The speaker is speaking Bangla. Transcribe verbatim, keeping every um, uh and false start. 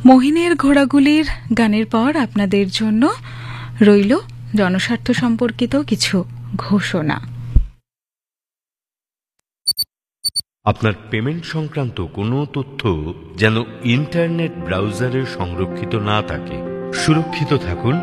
মোহিনীর ঘোড়াগুলির গানের পর আপনাদের জন্য রইল জনস্বার্থ সম্পর্কিত কিছু ঘোষণা। আপনার পেমেন্ট সংক্রান্ত কোনো তথ্য যেন ইন্টারনেট ব্রাউজারে সংরক্ষিত না থাকে। সুরক্ষিত থাকুন